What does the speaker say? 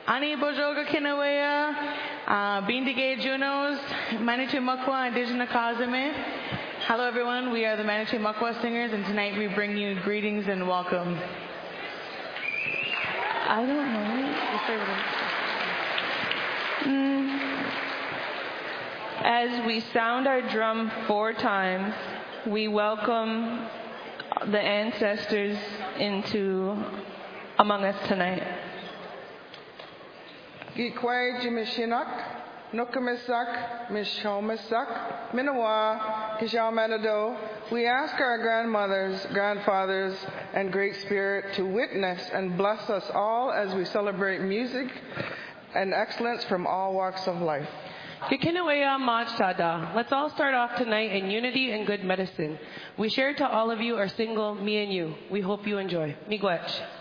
Ani Bojoga Kinawea, Bindige Junos, Manitou Makwa, Indigenous Kazame. Hello everyone, we are the Manitou Makwa Singers, and tonight we bring you greetings and welcome. I don't know. As we sound our drum 4 times, we welcome the ancestors among us tonight. Gikwai Jimishinak, Nukamisak, Mishomisak, Minawa, Kishamanado. We ask our grandmothers, grandfathers, and Great Spirit to witness and bless us all as we celebrate music and excellence from all walks of life. Kikinawea Machtada. Let's all start off tonight in unity and good medicine. We share to all of you our single, Me and You. We hope you enjoy. Miigwech.